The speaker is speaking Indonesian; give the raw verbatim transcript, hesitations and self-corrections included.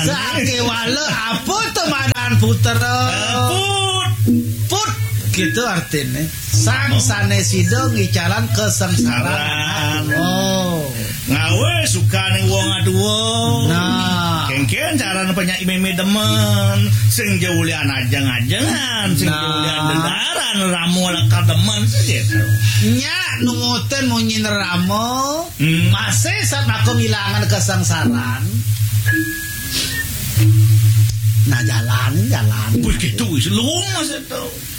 Sake wale apa temanan puter. Put. Put gitu artinya. Sang sanesida ngicalan kesengsaraan. Oh. Ngawe suka ning wong aduwo. Nah, kengken carane penyanyi meme demen sing jaulian ajeng-ajengan sing nah. jaulian dendaran ramu lekar demen gitu. Nya nungoten mau nyiner ramo hmm. masih saat aku ngilangan kesengsaraan. Nah jalan jalan begitu wis lumas itu